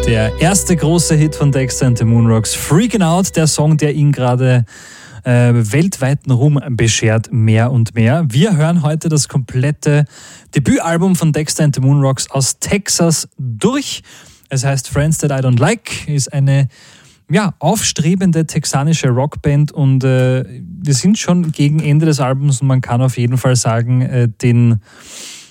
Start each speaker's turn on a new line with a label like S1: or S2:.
S1: Der erste große Hit von Dexter and the Moonrocks, Freakin' Out, der Song, der ihn gerade weltweiten Ruhm beschert, mehr und mehr. Wir hören heute das komplette Debütalbum von Dexter and the Moonrocks aus Texas durch. Es heißt Friends That I Don't Like, ist eine aufstrebende texanische Rockband und wir sind schon gegen Ende des Albums und man kann auf jeden Fall sagen, den